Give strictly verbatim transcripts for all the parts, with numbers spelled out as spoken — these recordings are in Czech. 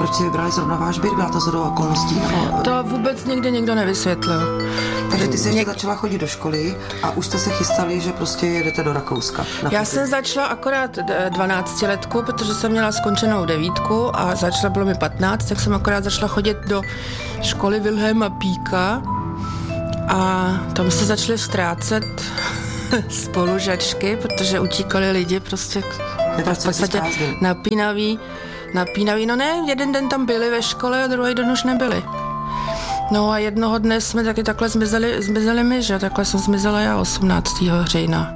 proč si vybrali zrovna váš byt? Byla to shodou okolností? Nebo... To vůbec nikdy nikdo nevysvětlil. Takže ty jsi ještě začala chodit do školy a už jste se chystali, že prostě jedete do Rakouska. Já jsem začala akorát dvanáctiletku, protože jsem měla skončenou devítku a začala, bylo mi patnáct, tak jsem akorát začala chodit do školy Wilhelma Píka a tam se začaly ztrácet spolužačky, protože utíkali lidi prostě v podstatě napínaví, napínaví. No ne, jeden den tam byli ve škole a druhý den už nebyli. No a jednoho dne jsme taky takhle zmizeli, zmizeli my, že? Takhle jsem zmizela já osmnáctého října.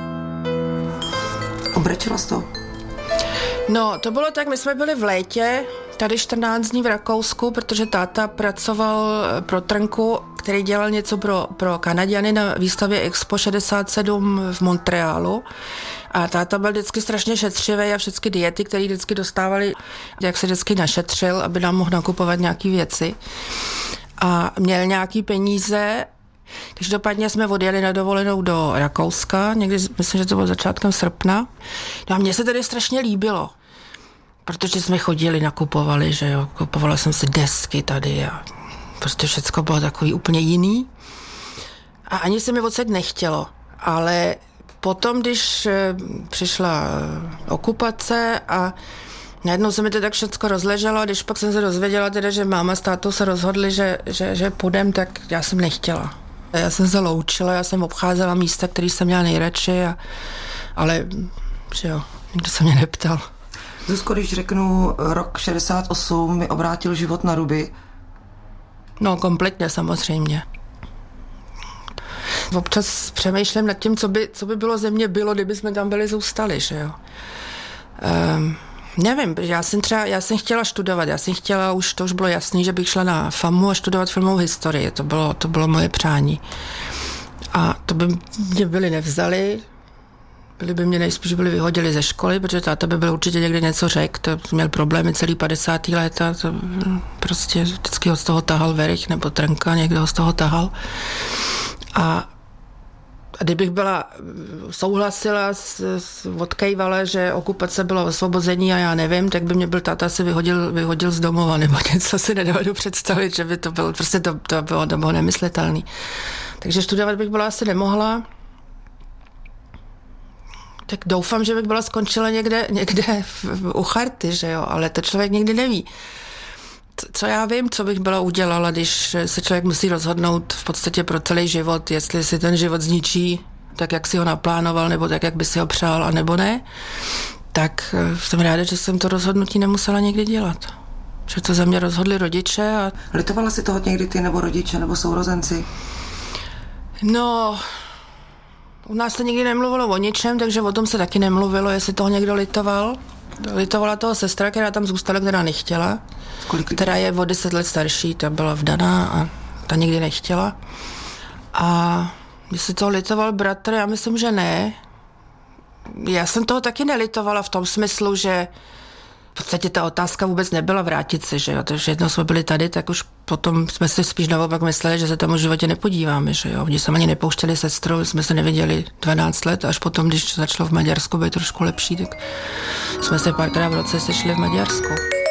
Obrečela jsi to? No, to bylo tak, my jsme byli v létě, tady čtrnáct dní v Rakousku, protože táta pracoval pro Trnku, který dělal něco pro, pro Kanaďany na výstavě Expo šedesát sedm v Montrealu. A táta byl vždycky strašně šetřivý a všechny diety, které vždycky dostávali, jak se vždycky našetřil, aby nám mohl nakupovat nějaké věci. A měl nějaký peníze, takže dopadně jsme odjeli na dovolenou do Rakouska, někdy, myslím, že to bylo začátkem srpna. No a mně se tady strašně líbilo, protože jsme chodili, nakupovali, že jo, kupovala jsem si desky tady a prostě všecko bylo takový úplně jiný. A ani se mi odsaď nechtělo, ale potom, když přišla okupace a najednou se mi to tak všecko rozleželo, a když pak jsem se dozvěděla teda, že máma s tátou se rozhodli, že, že, že půjdem, tak já jsem nechtěla. Já jsem se loučila, já jsem obcházela místa, který jsem měla nejradši, a, ale že jo, nikdo se mě neptal. Zuzko, když řeknu rok šedesát osm mi obrátil život na ruby. No, kompletně samozřejmě. Občas přemýšlím nad tím, co by, co by bylo ze mě bylo, kdyby jsme tam byli zůstali, že jo. Um, Nevím, já jsem třeba, já jsem chtěla studovat, já jsem chtěla, už to už bylo jasný, že bych šla na FAMU a studovat filmovou historii, to bylo, to bylo moje přání. A to by mě byli nevzali, byli by mě nejspíš byli vyhodili ze školy, protože táta by byl určitě někdy něco řekl, to měl problémy celý padesátá léta, to prostě vždycky ho z toho tahal Verich nebo Trnka, někdo ho z toho tahal. A A kdybych byla souhlasila, s, s, odkejvala, že okupace bylo osvobození a já nevím, tak by mě byl táta si vyhodil, vyhodil z domova, nebo něco si nedovedu představit, že by to bylo, prostě to, to bylo, to bylo nemyslitelný. Takže studovat bych byla asi nemohla. Tak doufám, že bych byla skončila někde, někde v, v, u charty, že jo, ale to člověk nikdy neví. Co já vím, co bych byla udělala, když se člověk musí rozhodnout v podstatě pro celý život, jestli si ten život zničí tak, jak si ho naplánoval, nebo tak, jak by si ho přál, a nebo ne, tak jsem ráda, že jsem to rozhodnutí nemusela nikdy dělat. Že to za mě rozhodli rodiče. A... Litovala si toho někdy ty, nebo rodiče, nebo sourozenci? No, u nás se nikdy nemluvilo o ničem, takže o tom se taky nemluvilo, jestli toho někdo litoval. Litovala toho sestra, která tam zůstala, která nechtěla, Kolik která je o deset let starší, ta byla vdaná a ta nikdy nechtěla. A jestli toho litoval bratr, já myslím, že ne. Já jsem toho taky nelitovala v tom smyslu, že v podstatě ta otázka vůbec nebyla vrátit se, že jo, takže jednou jsme byli tady, tak už potom jsme si spíš naopak mysleli, že se tam v životě nepodíváme, že jo. Oni se ani nepouštěli sestru, jsme se neviděli dvanáct let, až potom, když začalo v Maďarsku být trošku lepší, tak jsme se párkrát v roce sešli v Maďarsku.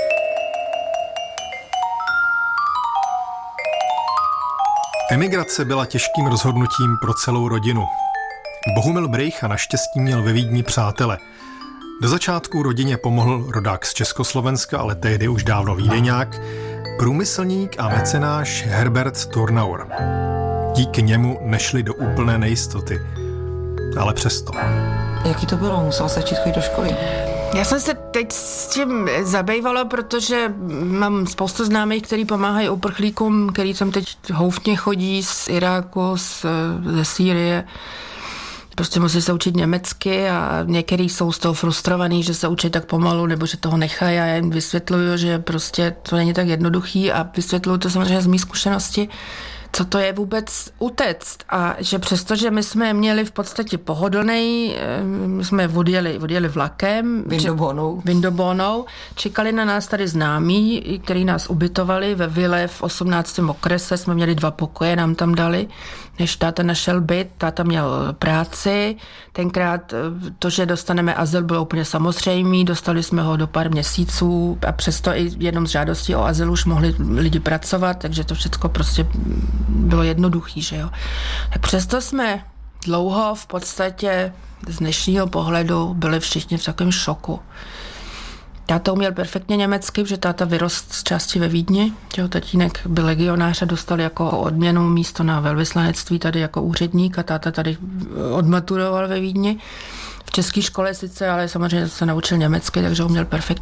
Emigrace byla těžkým rozhodnutím pro celou rodinu. Bohumil Brejcha naštěstí měl ve Vídni přátele. Do začátku rodině pomohl rodák z Československa, ale tehdy už dávno vídeňák, průmyslník a mecenáš Herbert Turnauer. Díky němu nešli do úplné nejistoty, ale přesto. Jaký to bylo? Musela se začít chodit do školy? Já jsem se teď s tím zabývala, protože mám spoustu známých, kteří pomáhají uprchlíkům, který tam teď houfně chodí z Iráku, z, ze Sýrie. Prostě musí se učit německy a některý jsou z toho frustrovaný, že se učí tak pomalu, nebo že toho nechají, a já jim vysvětluju, že prostě to není tak jednoduchý, a vysvětluju to samozřejmě z mý zkušenosti, co to je vůbec utéct, a že přestože my jsme měli v podstatě pohodlnej, my jsme odjeli, odjeli vlakem, Vindobónou. Vindobónou, čekali na nás tady známí, který nás ubytovali ve vile v osmnáctém okrese, jsme měli dva pokoje, nám tam dali, než táta našel byt, táta měl práci. Tenkrát to, že dostaneme azyl, bylo úplně samozřejmé. Dostali jsme ho do pár měsíců a přesto i jenom z žádostí o azyl už mohli lidi pracovat, takže to všechno prostě bylo jednoduchý, že jo. Tak přesto jsme dlouho v podstatě z dnešního pohledu byli všichni v takovém šoku. Táta uměl perfektně německy, protože táta vyrost z části ve Vídni. Jeho tatínek byl legionář a dostal jako odměnu místo na velvyslanectví tady jako úředník a táta tady odmaturoval ve Vídni. V české škole sice, ale samozřejmě se naučil německy, takže uměl perfektně